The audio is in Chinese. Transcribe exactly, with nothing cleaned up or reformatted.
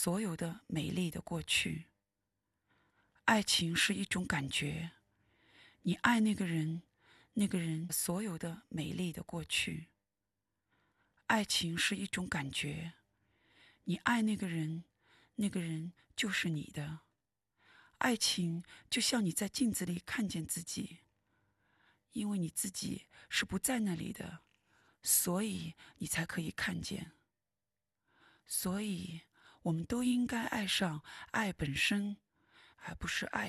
所有的美丽的过去。爱情是一种感觉，你爱那个人，那个人所有的美丽的过去。爱情是一种感觉，你爱那个人，那个人就是你的。爱情就像你在镜子里看见自己，因为你自己是不在那里的，所以你才可以看见。所以我们都应该爱上爱本身，而不是爱